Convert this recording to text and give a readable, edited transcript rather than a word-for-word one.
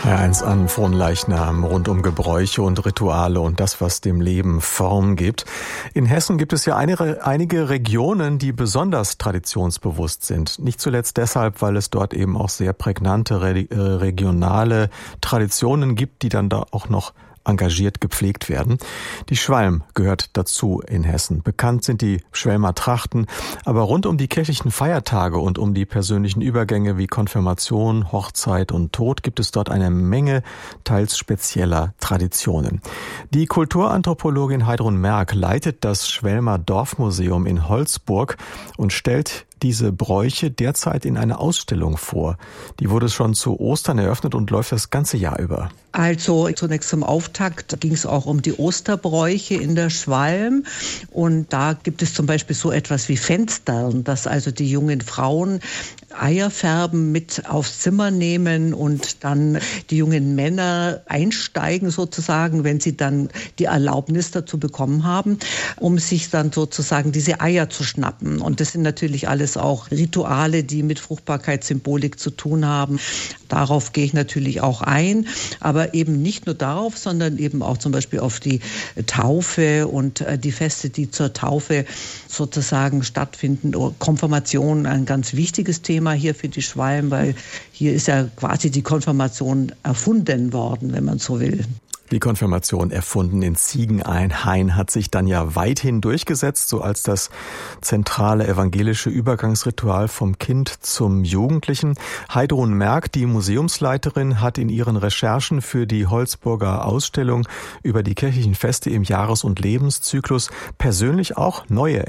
Eins an Fronleichnam rund um Gebräuche und Rituale und das, was dem Leben Form gibt. In Hessen gibt es ja einige Regionen, die besonders traditionsbewusst sind. Nicht zuletzt deshalb, weil es dort eben auch sehr prägnante regionale Traditionen gibt, die dann da auch noch engagiert gepflegt werden. Die Schwalm gehört dazu in Hessen. Bekannt sind die Schwelmer Trachten, aber rund um die kirchlichen Feiertage und um die persönlichen Übergänge wie Konfirmation, Hochzeit und Tod gibt es dort eine Menge teils spezieller Traditionen. Die Kulturanthropologin Heidrun Merk leitet das Schwelmer Dorfmuseum in Holzburg und stellt diese Bräuche derzeit in einer Ausstellung vor. Die wurde schon zu Ostern eröffnet und läuft das ganze Jahr über. Also zunächst zum Auftakt ging es auch um die Osterbräuche in der Schwalm. Und da gibt es zum Beispiel so etwas wie Fenstern, dass also die jungen Frauen Eierfärben mit aufs Zimmer nehmen und dann die jungen Männer einsteigen sozusagen, wenn sie dann die Erlaubnis dazu bekommen haben, um sich dann sozusagen diese Eier zu schnappen. Und das sind natürlich alles auch Rituale, die mit Fruchtbarkeitssymbolik zu tun haben. Darauf gehe ich natürlich auch ein, aber eben nicht nur darauf, sondern eben auch zum Beispiel auf die Taufe und die Feste, die zur Taufe sozusagen stattfinden. Konfirmation, ein ganz wichtiges Thema hier für die Schwalm, weil hier ist ja quasi die Konfirmation erfunden worden, wenn man so will. Die Konfirmation erfunden in Ziegenhain hat sich dann ja weithin durchgesetzt, so als das zentrale evangelische Übergangsritual vom Kind zum Jugendlichen. Heidrun Merk, die Museumsleiterin, hat in ihren Recherchen für die Holzburger Ausstellung über die kirchlichen Feste im Jahres- und Lebenszyklus persönlich auch neue